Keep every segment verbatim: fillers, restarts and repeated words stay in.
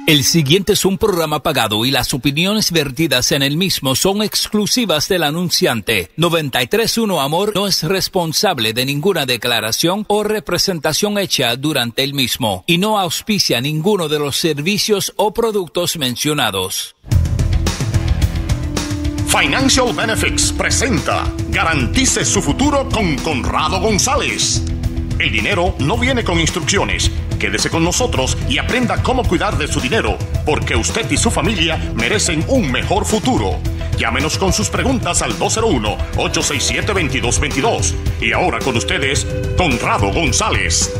El siguiente es un programa pagado y las opiniones vertidas en el mismo son exclusivas del anunciante. noventa y tres punto uno Amor no es responsable de ninguna declaración o representación hecha durante el mismo y no auspicia ninguno de los servicios o productos mencionados. Financial Benefits presenta Garantice su futuro con Conrado González. El dinero no viene con instrucciones. Quédese con nosotros y aprenda cómo cuidar de su dinero, porque usted y su familia merecen un mejor futuro. Llámenos con sus preguntas al dos cero uno, ocho seis siete, dos dos dos dos. Y ahora con ustedes, Conrado González.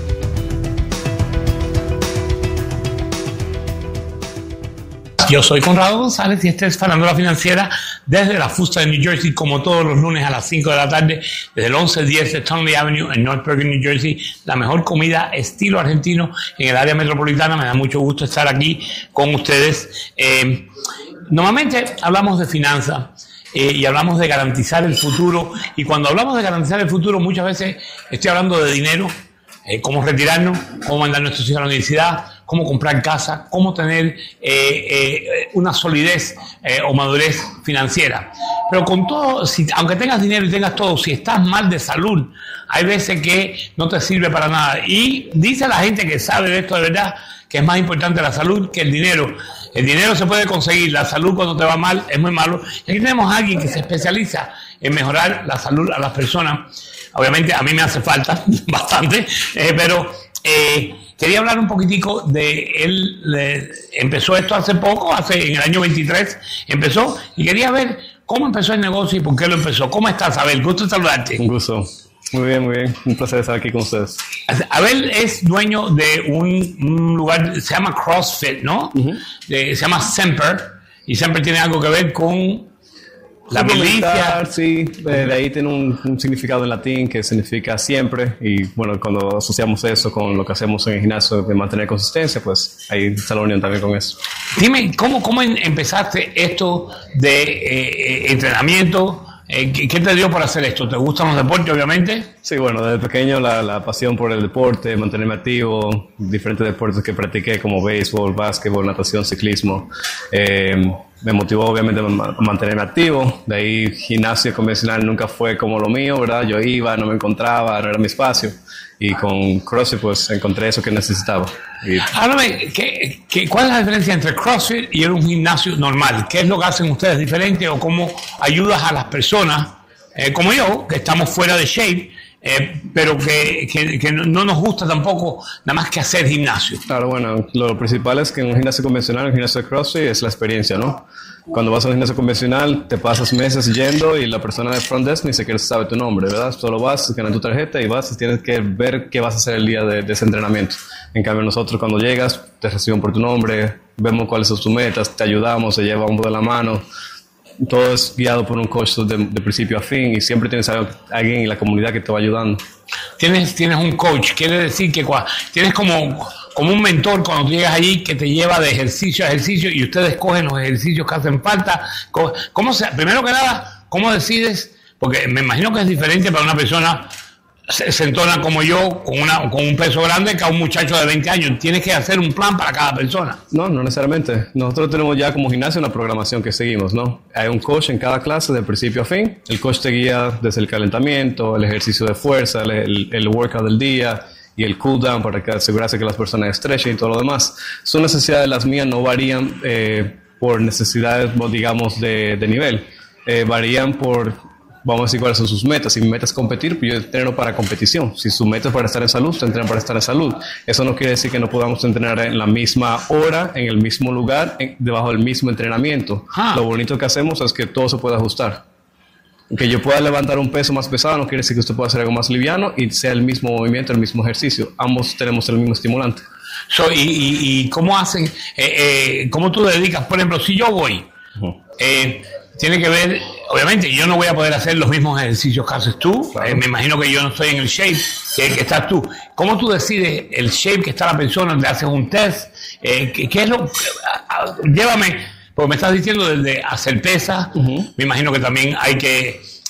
Yo soy Conrado González y esta es Farándula Financiera desde la Fusta de New Jersey, como todos los lunes a las cinco de la tarde, desde el once diez de Tonley Avenue en North Bergen, New Jersey. La mejor comida estilo argentino en el área metropolitana. Me da mucho gusto estar aquí con ustedes. Eh, normalmente hablamos de finanzas eh, y hablamos de garantizar el futuro. Y cuando hablamos de garantizar el futuro, muchas veces estoy hablando de dinero, eh, cómo retirarnos, cómo mandar a nuestros hijos a la universidad, cómo comprar casa, cómo tener eh, eh, una solidez eh, o madurez financiera. Pero con todo, si, aunque tengas dinero y tengas todo, si estás mal de salud, hay veces que no te sirve para nada. Y dice la gente que sabe de esto de verdad que es más importante la salud que el dinero. El dinero se puede conseguir, la salud cuando te va mal es muy malo. Y aquí tenemos a alguien que se especializa en mejorar la salud a las personas. Obviamente a mí me hace falta bastante, eh, pero... Eh, Quería hablar un poquitico de él. Le, empezó esto hace poco, hace en el año veintitrés empezó, y quería ver cómo empezó el negocio y por qué lo empezó. ¿Cómo estás, Abel? Gusto saludarte. Un gusto. Muy bien, muy bien. Un placer estar aquí con ustedes. Abel es dueño de un, un lugar, se llama CrossFit, ¿no? Uh-huh. De, se llama Semper, y Semper tiene algo que ver con la milicia. Sí, de, de ahí tiene un, un significado en latín que significa siempre, y bueno, cuando asociamos eso con lo que hacemos en el gimnasio de mantener consistencia, pues ahí está la unión también con eso. Dime, ¿cómo, cómo empezaste esto de eh, entrenamiento? Eh, ¿Qué te dio por hacer esto? ¿Te gustan los deportes, obviamente? Sí, bueno, desde pequeño la, la pasión por el deporte, mantenerme activo, diferentes deportes que practiqué como béisbol, básquetbol, natación, ciclismo. Eh, me motivó obviamente a mantenerme activo. De ahí gimnasio convencional nunca fue como lo mío, ¿verdad? Yo iba, no me encontraba, no era mi espacio. Y con CrossFit pues encontré eso que necesitaba. Y... Háblame, ¿qué, qué, ¿cuál es la diferencia entre CrossFit y un gimnasio normal? ¿Qué es lo que hacen ustedes diferente o cómo ayudas a las personas, eh, como yo, que estamos fuera de shape, eh, pero que, que, que no nos gusta tampoco nada más que hacer gimnasio? Claro, bueno, lo principal es que en un gimnasio convencional, un gimnasio de CrossFit, es la experiencia, ¿no? Cuando vas a un gimnasio convencional, te pasas meses yendo y la persona de front desk ni siquiera sabe tu nombre, ¿verdad? Solo vas, ganas tu tarjeta y vas y tienes que ver qué vas a hacer el día de, de ese entrenamiento. En cambio, nosotros cuando llegas, te reciben por tu nombre, vemos cuáles son tus metas, te ayudamos, te llevamos de la mano. Todo es guiado por un coach de, de principio a fin y siempre tienes a alguien en la comunidad que te va ayudando. Tienes, tienes un coach, quiere decir que tienes como... como un mentor cuando tú llegas allí que te lleva de ejercicio a ejercicio y ustedes cogen los ejercicios que hacen falta. ¿Cómo se, primero que nada, cómo decides? Porque me imagino que es diferente para una persona sentona como yo, con, una, con un peso grande, que a un muchacho de veinte años. Tienes que hacer un plan para cada persona. No, no necesariamente. Nosotros tenemos ya como gimnasio una programación que seguimos, ¿no? Hay un coach en cada clase de principio a fin. El coach te guía desde el calentamiento, el ejercicio de fuerza, el, el, el workout del día y el cool down para que asegurarse que las personas estrechen y todo lo demás. Sus necesidades, las mías, no varían eh, por necesidades, digamos, de, de nivel. Eh, varían por, vamos a decir, cuáles son sus metas. Si mi meta es competir, pues yo entreno para competición. Si su meta es para estar en salud, te entreno para estar en salud. Eso no quiere decir que no podamos entrenar en la misma hora, en el mismo lugar, en, debajo del mismo entrenamiento. Ah. Lo bonito que hacemos es que todo se puede ajustar. Que yo pueda levantar un peso más pesado no quiere decir que usted pueda hacer algo más liviano y sea el mismo movimiento, el mismo ejercicio. Ambos tenemos el mismo estimulante. So, y, y, ¿Y cómo hacen? Eh, eh, ¿Cómo tú dedicas? Por ejemplo, si yo voy, uh-huh. eh, tiene que ver, obviamente, yo no voy a poder hacer los mismos ejercicios que haces tú. Claro. Eh, me imagino que yo no estoy en el shape que, que estás tú. ¿Cómo tú decides el shape que está la persona? ¿Le haces un test? Eh, ¿qué, ¿Qué es lo? Llévame. Porque me estás diciendo desde hacer pesas, uh-huh. Me imagino que también hay que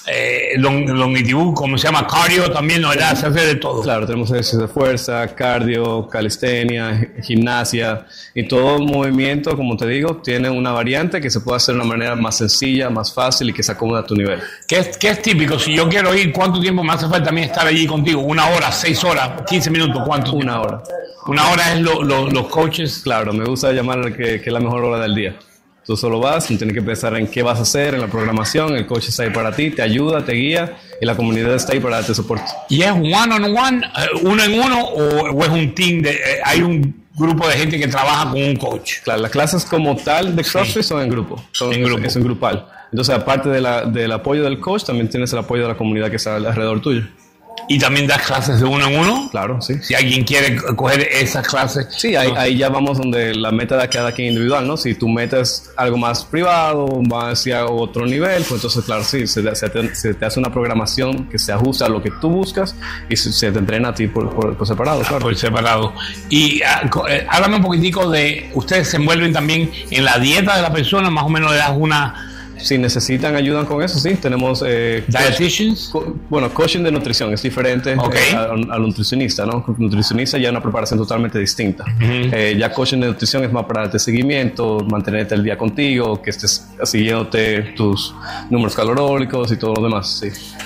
eh, long, longitud, como se llama, cardio también, ¿no? ¿Verdad? Se hace de todo. Claro, tenemos ejercicios de fuerza, cardio, calistenia, gimnasia, y todo movimiento, como te digo, tiene una variante que se puede hacer de una manera más sencilla, más fácil y que se acomoda a tu nivel. ¿Qué es, qué es típico? Si yo quiero ir, ¿cuánto tiempo me hace falta también estar allí contigo? ¿Una hora, seis horas, quince minutos? ¿Cuánto? Una hora. Una hora es lo, lo, los coaches. Claro, me gusta llamar que, que es la mejor hora del día. Tú solo vas, no tienes que pensar en qué vas a hacer, en la programación, el coach está ahí para ti, te ayuda, te guía y la comunidad está ahí para darte soporte. ¿Y es one on one, uno en uno, o, o es un team, de, eh, hay un grupo de gente que trabaja con un coach? Claro, las clases como tal de CrossFit sí. son en grupo, son, en grupo. Es un grupal. Entonces, aparte de la, del apoyo del coach, también tienes el apoyo de la comunidad que está alrededor tuyo. ¿Y también das clases de uno en uno? Claro, sí. Si alguien quiere coger esas clases. Sí, ahí, ahí ya vamos donde la meta de cada quien individual, ¿no? Si tu meta es algo más privado, va hacia otro nivel, pues entonces, claro, sí, se, se, te, se te hace una programación que se ajusta a lo que tú buscas y se, se te entrena a ti por, por, por separado, claro. Por separado. Y uh, háblame un poquitico de, ustedes se envuelven también en la dieta de la persona, más o menos le das una... Si necesitan ayuda con eso, sí, tenemos... Eh, ¿Dietitians? Co bueno, coaching de nutrición es diferente okay. eh, al, al nutricionista, ¿no? Nutricionista ya es una preparación totalmente distinta. Uh-huh. eh, ya coaching de nutrición es más para darte seguimiento, mantenerte el día contigo, que estés siguiéndote tus números calorólicos y todo lo demás, sí.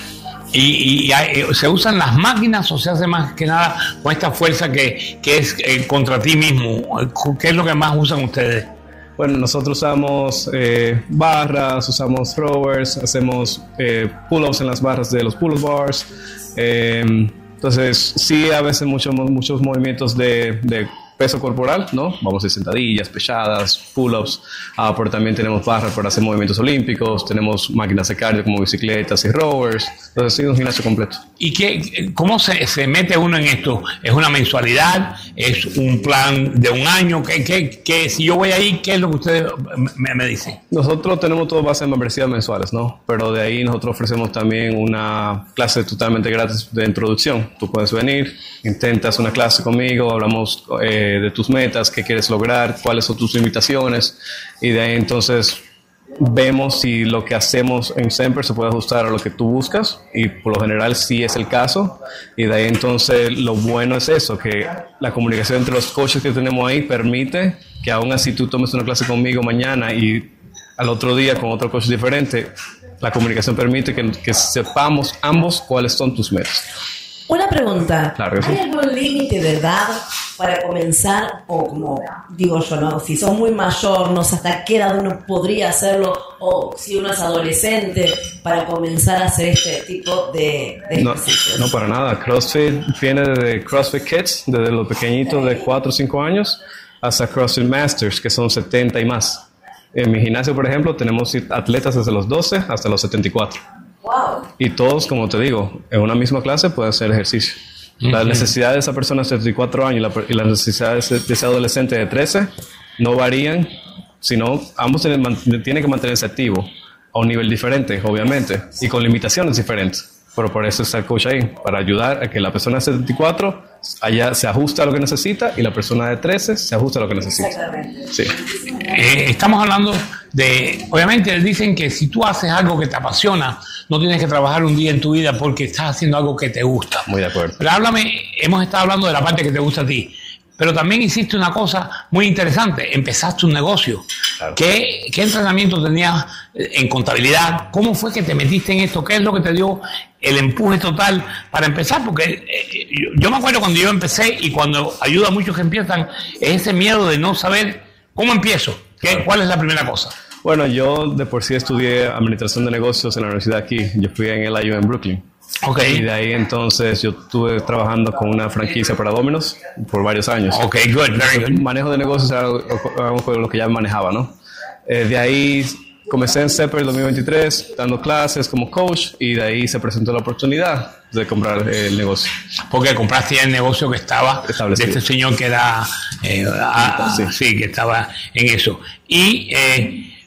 ¿Y, y, y se usan las máquinas o se hace más que nada con esta fuerza que, que es eh, contra ti mismo? ¿Qué es lo que más usan ustedes? Bueno, nosotros usamos eh, barras, usamos throwers, hacemos eh, pull-ups en las barras de los pull-up bars. Eh, entonces, sí, a veces muchos, muchos movimientos de, de peso corporal, ¿no? Vamos a hacer sentadillas, pechadas, pull-ups, ah, pero también tenemos barras para hacer movimientos olímpicos, tenemos máquinas de cardio como bicicletas y rowers. Entonces, sí, un gimnasio completo. ¿Y qué, cómo se, se mete uno en esto? ¿Es una mensualidad? ¿Es un plan de un año? ¿Qué, qué, qué, si yo voy ahí, ¿qué es lo que ustedes me, me dicen? Nosotros tenemos todo base en membresías mensuales, ¿no? Pero de ahí nosotros ofrecemos también una clase totalmente gratis de introducción. Tú puedes venir, intentas una clase conmigo, hablamos eh, de tus metas, qué quieres lograr, cuáles son tus limitaciones, y de ahí entonces vemos si lo que hacemos en Semper se puede ajustar a lo que tú buscas, y por lo general sí es el caso. Y de ahí entonces lo bueno es eso, que la comunicación entre los coaches que tenemos ahí permite que aún así tú tomes una clase conmigo mañana y al otro día con otro coach diferente, la comunicación permite que, que sepamos ambos cuáles son tus metas. Una pregunta, claro que sí. ¿Hay algún límite de edad para comenzar? O como digo yo, ¿no? Si sos muy mayor, no sé hasta qué edad uno podría hacerlo, o si uno es adolescente, para comenzar a hacer este tipo de, de no, ejercicios. No, para nada. CrossFit viene desde CrossFit Kids, desde los pequeñitos de cuatro o cinco años, hasta CrossFit Masters, que son setenta y más. En mi gimnasio, por ejemplo, tenemos atletas desde los doce hasta los setenta y cuatro. Wow. Y todos, como te digo, en una misma clase pueden hacer ejercicio. Uh-huh. Las necesidades de esa persona de setenta y cuatro años y, la, y las necesidades de ese adolescente de trece no varían, sino ambos tienen, tienen que mantenerse activos a un nivel diferente, obviamente, y con limitaciones diferentes. Pero por eso está el coach ahí, para ayudar a que la persona de setenta y cuatro allá se ajuste a lo que necesita y la persona de trece se ajuste a lo que necesita. Exactamente. Sí. Eh, estamos hablando de, obviamente dicen que si tú haces algo que te apasiona, no tienes que trabajar un día en tu vida porque estás haciendo algo que te gusta. Muy de acuerdo. Pero háblame, hemos estado hablando de la parte que te gusta a ti, pero también hiciste una cosa muy interesante, empezaste un negocio. Claro. ¿Qué, ¿Qué entrenamiento tenías en contabilidad? ¿Cómo fue que te metiste en esto? ¿Qué es lo que te dio el empuje total para empezar? Porque eh, yo, yo me acuerdo cuando yo empecé, y cuando ayuda a muchos que empiezan, es ese miedo de no saber cómo empiezo. ¿Qué, claro. ¿Cuál es la primera cosa? Bueno, yo de por sí estudié administración de negocios en la universidad aquí. Yo fui en el I U en Brooklyn. Okay. Y de ahí entonces yo estuve trabajando con una franquicia para Domino's por varios años. Ok, good, very good. El manejo de negocios era algo, lo que ya manejaba, ¿no? Eh, de ahí comencé en Semper el dos mil veintitrés dando clases como coach, y de ahí se presentó la oportunidad de comprar el negocio. Porque compraste ya el negocio que estaba establecido. De este señor que era, eh, a, sí. sí, que estaba en eso. Y eh,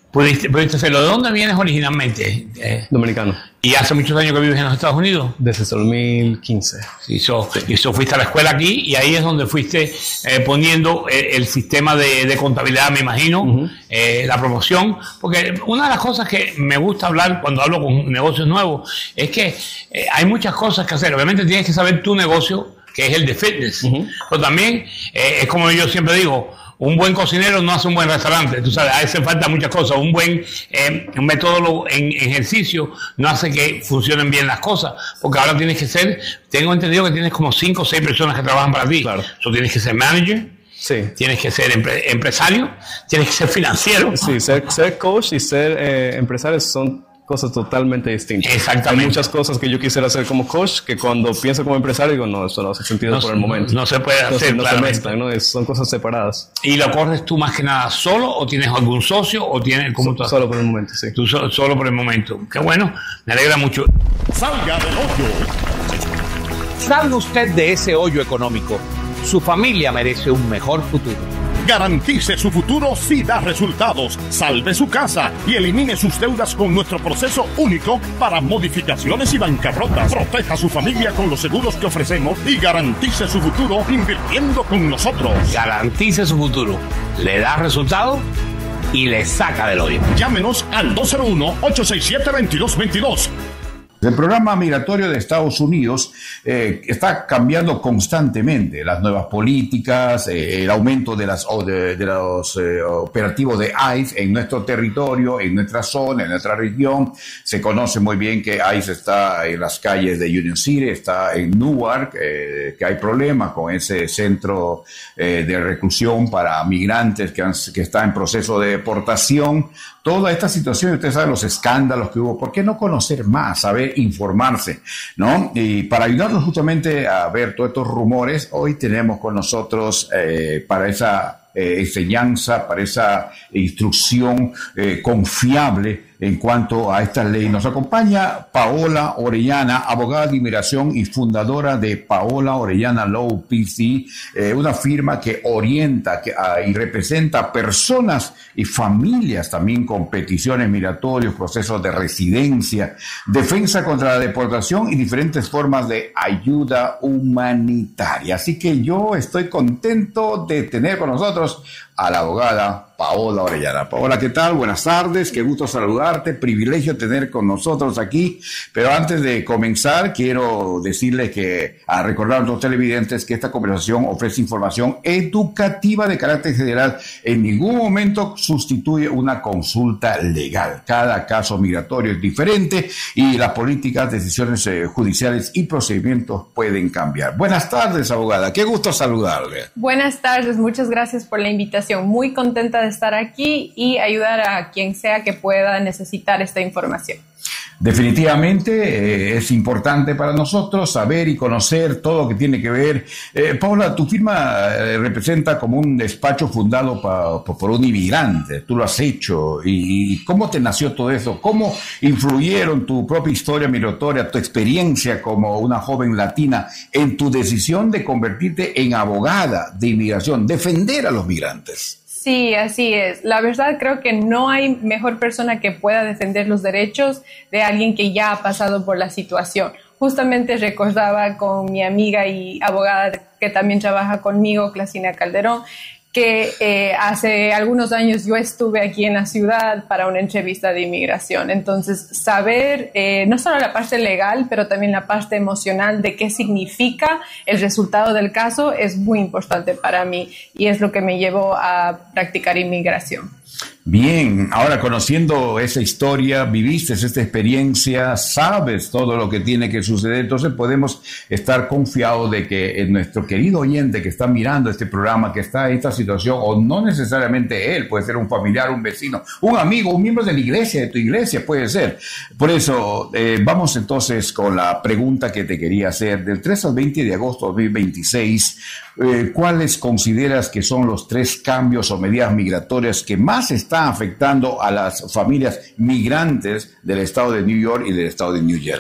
Pudiste, pudiste hacerlo. ¿De dónde vienes originalmente? Eh, Dominicano. ¿Y hace muchos años que vives en los Estados Unidos? Desde el dos mil quince. Sí, so, sí. Y so fuiste a la escuela aquí y ahí es donde fuiste eh, poniendo el, el sistema de, de contabilidad, me imagino, uh-huh. eh, la promoción. Porque una de las cosas que me gusta hablar cuando hablo con negocios nuevos es que eh, hay muchas cosas que hacer. Obviamente tienes que saber tu negocio, que es el de fitness. Uh-huh. Pero también eh, es como yo siempre digo, un buen cocinero no hace un buen restaurante, tú sabes, hace falta muchas cosas. Un buen eh, un metodólogo en, en ejercicio no hace que funcionen bien las cosas, porque ahora tienes que ser, tengo entendido que tienes como cinco o seis personas que trabajan para ti. Claro. So, tienes que ser manager, sí. Tienes que ser empre, empresario, tienes que ser financiero. Sí, ser, ser coach y ser eh, empresario son cosas totalmente distintas. Exactamente. Hay muchas cosas que yo quisiera hacer como coach que cuando pienso como empresario digo, no, eso no hace sentido no, por el momento. No, no se puede hacer, no, no se mezclan, ¿no? Es, son cosas separadas. ¿Y lo corres tú más que nada solo o tienes algún socio o tienes cómo so, Solo por el momento, sí. Tú so, solo por el momento. Qué bueno, me alegra mucho. Salga del hoyo. Salga usted de ese hoyo económico. Su familia merece un mejor futuro. Garantice su futuro si da resultados. Salve su casa y elimine sus deudas con nuestro proceso único para modificaciones y bancarrotas. Proteja a su familia con los seguros que ofrecemos y garantice su futuro invirtiendo con nosotros. Garantice su futuro. Le da resultado y le saca del hoyo. Llámenos al dos cero uno, ocho seis siete, veintidós veintidós. El programa migratorio de Estados Unidos eh, está cambiando constantemente. Las nuevas políticas, eh, el aumento de, las, de, de los eh, operativos de ICE en nuestro territorio, en nuestra zona, en nuestra región. Se conoce muy bien que ICE está en las calles de Union City, está en Newark, eh, que hay problemas con ese centro eh, de reclusión para migrantes que, han, que está en proceso de deportación. Toda esta situación, ustedes saben los escándalos que hubo. ¿Por qué no conocer más, saber informarse, ¿no? Y para ayudarnos justamente a ver todos estos rumores, hoy tenemos con nosotros eh, para esa eh, enseñanza, para esa instrucción eh, confiable en cuanto a esta ley. Nos acompaña Paola Orellana, abogada de inmigración y fundadora de Paola Orellana Law P C, eh, una firma que orienta que, uh, y representa a personas y familias también con peticiones migratorias, procesos de residencia, defensa contra la deportación y diferentes formas de ayuda humanitaria. Así que yo estoy contento de tener con nosotros a la abogada Paola Orellana. Paola, ¿qué tal? Buenas tardes, qué gusto saludarte, privilegio tener con nosotros aquí. Pero antes de comenzar, quiero decirle que, a recordar a los televidentes que esta conversación ofrece información educativa de carácter general. En ningún momento sustituye una consulta legal. Cada caso migratorio es diferente y las políticas, decisiones eh, judiciales y procedimientos pueden cambiar. Buenas tardes, abogada, qué gusto saludarle. Buenas tardes, muchas gracias por la invitación. Muy contenta de estar aquí y ayudar a quien sea que pueda necesitar esta información. Definitivamente eh, es importante para nosotros saber y conocer todo lo que tiene que ver. Eh, Paola, tu firma eh, representa como un despacho fundado pa, pa, por un inmigrante. Tú lo has hecho. ¿Y, y cómo te nació todo eso? ¿Cómo influyeron tu propia historia migratoria, tu experiencia como una joven latina en tu decisión de convertirte en abogada de inmigración, defender a los migrantes? Sí, así es. La verdad creo que no hay mejor persona que pueda defender los derechos de alguien que ya ha pasado por la situación. Justamente recordaba con mi amiga y abogada que también trabaja conmigo, Clasina Calderón, que eh, hace algunos años yo estuve aquí en la ciudad para una entrevista de inmigración. Entonces, saber eh, no solo la parte legal, pero también la parte emocional de qué significa el resultado del caso es muy importante para mí y es lo que me llevó a practicar inmigración. Bien, ahora conociendo esa historia, viviste esta experiencia, sabes todo lo que tiene que suceder, entonces podemos estar confiados de que nuestro querido oyente que está mirando este programa, que está en esta situación, o no necesariamente él, puede ser un familiar, un vecino, un amigo, un miembro de la iglesia, de tu iglesia, puede ser. Por eso, eh, vamos entonces con la pregunta que te quería hacer. Del tres al veinte de agosto de dos mil veintiséis, eh, ¿cuáles consideras que son los tres cambios o medidas migratorias que más están afectando a las familias migrantes del estado de New York y del estado de New Jersey?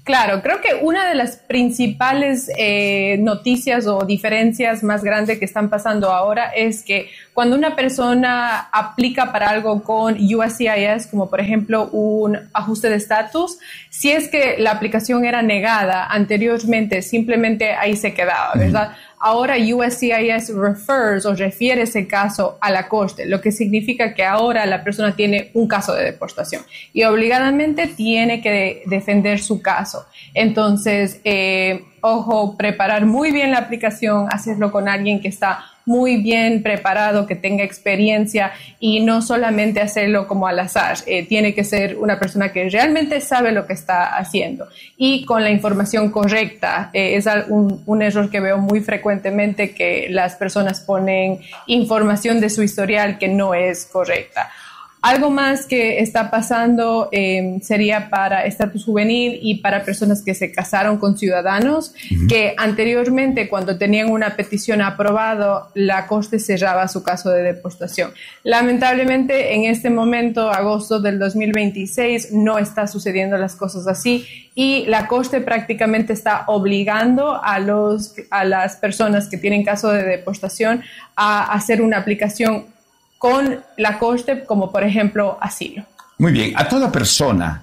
Claro, creo que una de las principales eh, noticias o diferencias más grandes que están pasando ahora es que cuando una persona aplica para algo con U S C I S, como por ejemplo un ajuste de estatus, si es que la aplicación era negada anteriormente, simplemente ahí se quedaba, ¿verdad? Mm. Ahora U S C I S refers o refiere ese caso a la corte, lo que significa que ahora la persona tiene un caso de deportación y obligadamente tiene que defender su caso. Entonces, eh, ojo, preparar muy bien la aplicación, hacerlo con alguien que está muy bien preparado, que tenga experiencia y no solamente hacerlo como al azar. Eh, tiene que ser una persona que realmente sabe lo que está haciendo y con la información correcta. Eh, es un, un error que veo muy frecuentemente, que las personas ponen información de su historial que no es correcta. Algo más que está pasando eh, sería para estatus juvenil y para personas que se casaron con ciudadanos, uh-huh. que anteriormente cuando tenían una petición aprobada, la corte cerraba su caso de deportación. Lamentablemente en este momento, agosto del dos mil veintiséis, no está sucediendo las cosas así y la corte prácticamente está obligando a, los, a las personas que tienen caso de deportación a hacer una aplicación con la corte, como por ejemplo asilo. Muy bien, a toda persona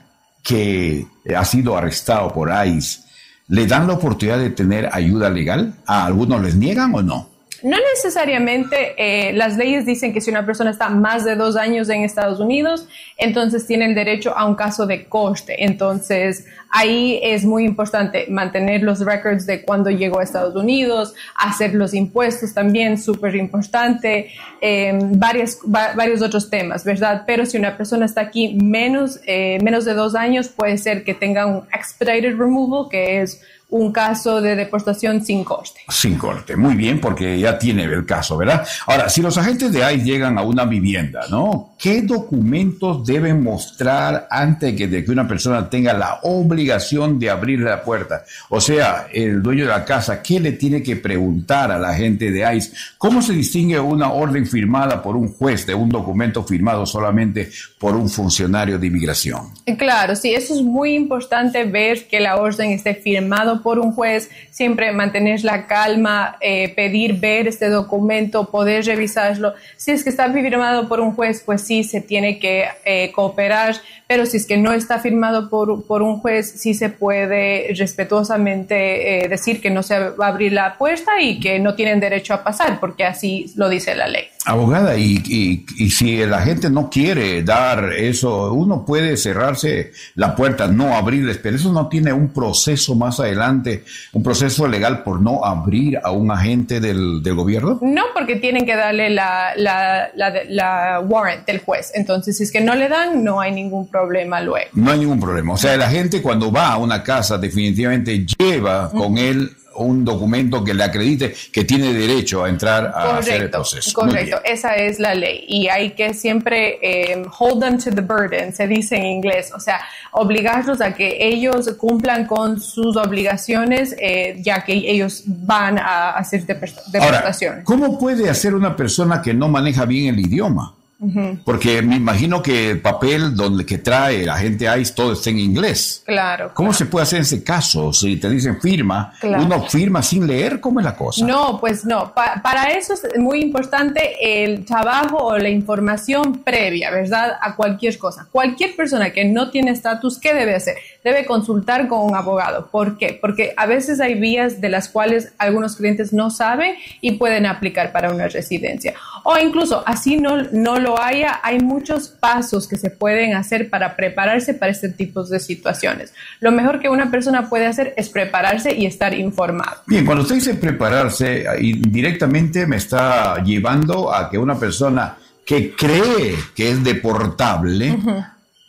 que ha sido arrestado por I C E, ¿le dan la oportunidad de tener ayuda legal? ¿A algunos les niegan o no? No necesariamente. Eh, las leyes dicen que si una persona está más de dos años en Estados Unidos, entonces tiene el derecho a un caso de corte. Entonces, ahí es muy importante mantener los records de cuando llegó a Estados Unidos, hacer los impuestos también, súper importante, eh, varias, va, varios otros temas, ¿verdad? Pero si una persona está aquí menos, eh, menos de dos años, puede ser que tenga un expedited removal, que es un caso de deportación sin corte. Sin corte, muy bien, porque ya tiene el caso, ¿verdad? Ahora, si los agentes de I C E llegan a una vivienda, ¿no? ¿Qué documentos deben mostrar antes de que una persona tenga la obligación de abrir la puerta? O sea, el dueño de la casa, ¿qué le tiene que preguntar a la agente de I C E? ¿Cómo se distingue una orden firmada por un juez de un documento firmado solamente por un funcionario de inmigración? Claro, sí, eso es muy importante, ver que la orden esté firmada por un juez, siempre mantener la calma, eh, pedir ver este documento, poder revisarlo. Si es que está firmado por un juez, pues sí se tiene que eh, cooperar, pero si es que no está firmado por, por un juez, sí se puede respetuosamente eh, decir que no se va a abrir la puerta y que no tienen derecho a pasar, porque así lo dice la ley. Abogada, y, y, y si la gente no quiere dar eso, uno puede cerrarse la puerta, no abrirles, pero eso no tiene un proceso más adelante, un proceso legal por no abrir a un agente del, del gobierno. No, porque tienen que darle la, la, la, la warrant del juez. Entonces, si es que no le dan, no hay ningún problema luego. No hay ningún problema. O sea, la gente cuando va a una casa definitivamente lleva uh-huh. con él un documento que le acredite que tiene derecho a entrar a correcto, hacer el proceso. Correcto, esa es la ley. Y hay que siempre eh, hold them to the burden, se dice en inglés. O sea, obligarlos a que ellos cumplan con sus obligaciones, eh, ya que ellos van a hacer deportaciones. Ahora, ¿cómo puede hacer una persona que no maneja bien el idioma? Uh-huh. Porque me imagino que el papel donde que trae la gente I C E todo está en inglés. Claro. ¿Cómo claro. se puede hacer ese caso? Si te dicen firma, claro. ¿uno firma sin leer? ¿Cómo es la cosa? No, pues no. Pa- para eso es muy importante el trabajo o la información previa, ¿verdad? A cualquier cosa. Cualquier persona que no tiene estatus, ¿qué debe hacer? Debe consultar con un abogado. ¿Por qué? Porque a veces hay vías de las cuales algunos clientes no saben y pueden aplicar para una residencia. O incluso así no, no lo haya, hay muchos pasos que se pueden hacer para prepararse para este tipo de situaciones. Lo mejor que una persona puede hacer es prepararse y estar informado. Bien, cuando usted dice prepararse, directamente me está llevando a que una persona que cree que es deportable, uh-huh.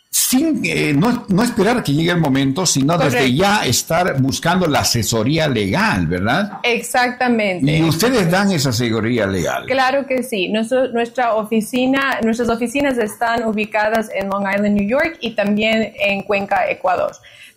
sin eh, no, no esperar que llegue el momento, sino correcto. Desde ya estar buscando la asesoría legal, ¿verdad? Exactamente. ¿Y ustedes dan esa asesoría legal? Claro que sí. Nuestro, nuestra oficina, nuestras oficinas están ubicadas en Long Island, New York, y también en Cuenca, Ecuador.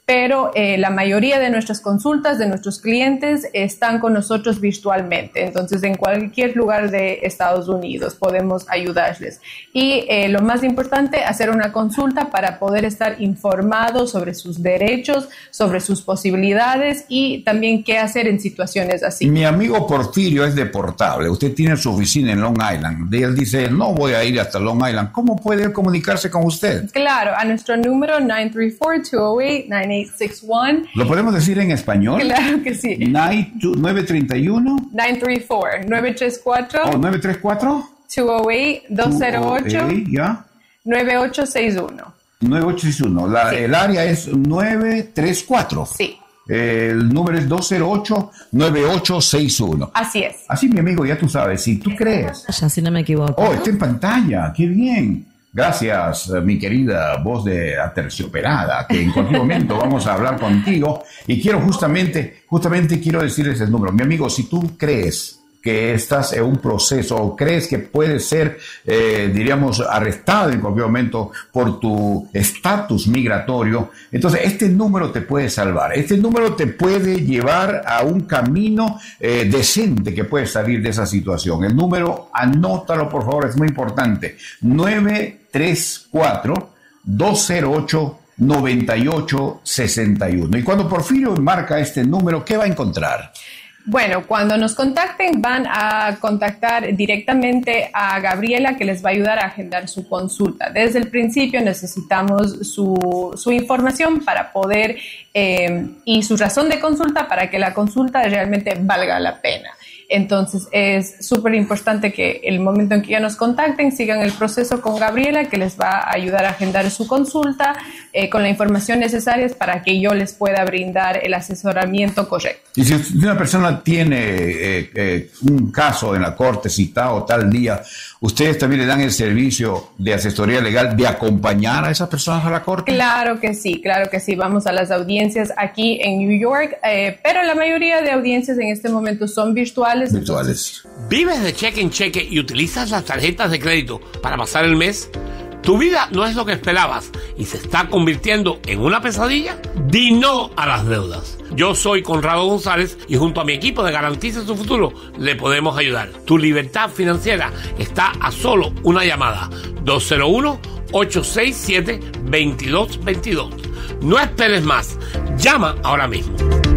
pero eh, la mayoría de nuestras consultas, de nuestros clientes, están con nosotros virtualmente. Entonces, en cualquier lugar de Estados Unidos podemos ayudarles. Y eh, lo más importante, hacer una consulta para poder estar informados sobre sus derechos, sobre sus posibilidades y también qué hacer en situaciones así. Mi amigo Porfirio es deportable. Usted tiene su oficina en Long Island. Él dice, no voy a ir hasta Long Island. ¿Cómo puede comunicarse con usted? Claro, a nuestro número nueve tres cuatro, dos cero ocho, nueve ocho seis uno. ¿Lo podemos decir en español? Claro que sí. nueve tres uno. nueve tres cuatro, nueve tres cuatro. Oh, nueve tres cuatro. dos cero ocho, dos cero ocho. ¿Ya? nueve ocho seis uno. nueve ocho seis uno. La, sí. El área es nueve tres cuatro. Sí. El número es dos cero ocho, nueve ocho seis uno. Así es. Así, mi amigo, ya tú sabes, si tú crees. Ya, si no me equivoco. Oh, está en pantalla, qué bien. Gracias, mi querida voz de aterciopelada, que en cualquier momento vamos a hablar contigo. Y quiero justamente, justamente quiero decirles el número. Mi amigo, si tú crees que estás en un proceso o crees que puedes ser, eh, diríamos, arrestado en cualquier momento por tu estatus migratorio, entonces este número te puede salvar. Este número te puede llevar a un camino eh, decente que puedes salir de esa situación. El número, anótalo por favor, es muy importante. nueve tres cuatro, dos cero ocho, nueve ocho seis uno. Y cuando Porfirio marca este número, ¿qué va a encontrar? Bueno, cuando nos contacten van a contactar directamente a Gabriela, que les va a ayudar a agendar su consulta. Desde el principio necesitamos su, su información para poder eh, y su razón de consulta para que la consulta realmente valga la pena. Entonces es súper importante que el momento en que ya nos contacten sigan el proceso con Gabriela, que les va a ayudar a agendar su consulta eh, con la información necesaria para que yo les pueda brindar el asesoramiento correcto. Y si una persona tiene eh, eh, un caso en la corte citado tal día, ¿ustedes también le dan el servicio de asesoría legal de acompañar a esas personas a la corte? Claro que sí, claro que sí. Vamos a las audiencias aquí en New York, eh, pero la mayoría de audiencias en este momento son virtuales. virtuales. ¿Vives de cheque en cheque y utilizas las tarjetas de crédito para pasar el mes? ¿Tu vida no es lo que esperabas y se está convirtiendo en una pesadilla? Di no a las deudas. Yo soy Conrado González y junto a mi equipo de Garantiza Su Futuro le podemos ayudar. Tu libertad financiera está a solo una llamada. dos cero uno, ocho seis siete, dos dos dos dos. No esperes más. Llama ahora mismo.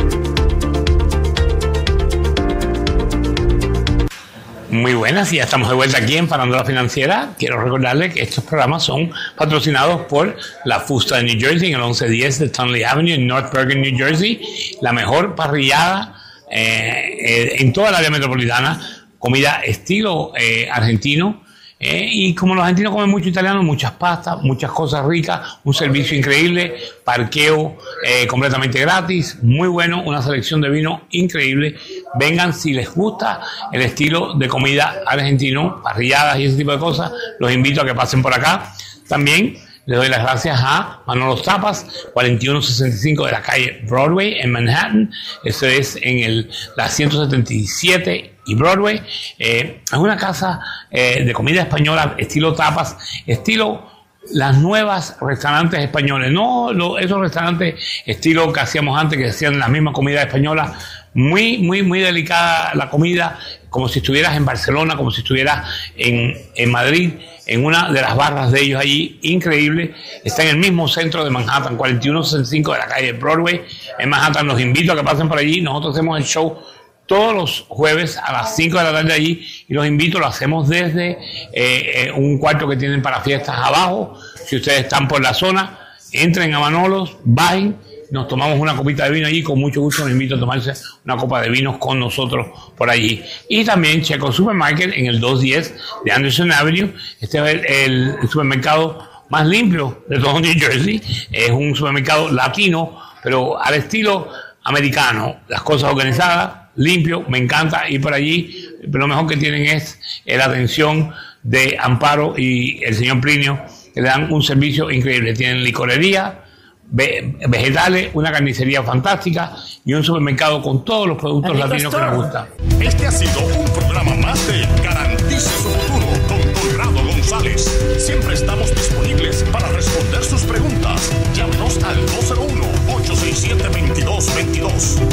Muy buenas, y ya estamos de vuelta aquí en Farándula Financiera. Quiero recordarle que estos programas son patrocinados por La Fusta de New Jersey en el once diez de Stanley Avenue en North Bergen, New Jersey. La mejor parrillada eh, eh, en toda el área metropolitana, comida estilo eh, argentino. Eh, y como los argentinos comen mucho italiano, muchas pastas, muchas cosas ricas, un servicio increíble, parqueo eh, completamente gratis, muy bueno, una selección de vino increíble. Vengan si les gusta el estilo de comida argentino, parrilladas y ese tipo de cosas, los invito a que pasen por acá. También le doy las gracias a Manolo Tapas, cuarenta y uno sesenta y cinco de la calle Broadway en Manhattan. Eso es en el, la ciento setenta y siete y Broadway. Eh, es una casa eh, de comida española, estilo tapas, estilo las nuevas restaurantes españoles, no lo, esos restaurantes estilo que hacíamos antes, que hacían la misma comida española, muy, muy, muy delicada la comida, como si estuvieras en Barcelona, como si estuvieras en, en Madrid, en una de las barras de ellos allí, increíble. Está en el mismo centro de Manhattan, cuarenta y uno sesenta y cinco de la calle Broadway, en Manhattan. Los invito a que pasen por allí. Nosotros hacemos el show todos los jueves a las cinco de la tarde allí, y los invito, lo hacemos desde eh, eh, un cuarto que tienen para fiestas abajo. Si ustedes están por la zona, entren a Manolos, bajen, nos tomamos una copita de vino allí, con mucho gusto los invito a tomarse una copa de vinos con nosotros por allí. Y también Checo Supermarket en el doscientos diez de Anderson Avenue. Este es el, el supermercado más limpio de todo New Jersey. Es un supermercado latino, pero al estilo americano, las cosas organizadas, limpio, me encanta ir por allí. Pero lo mejor que tienen es la atención de Amparo y el señor Plinio, que le dan un servicio increíble. Tienen licorería, ve vegetales, una carnicería fantástica y un supermercado con todos los productos latinos que nos gustan. Este ha sido un programa más de Garantice Su Futuro con Conrado González. Siempre estamos disponibles para responder sus preguntas. Llámenos al dos cero uno, ocho seis Regresamos.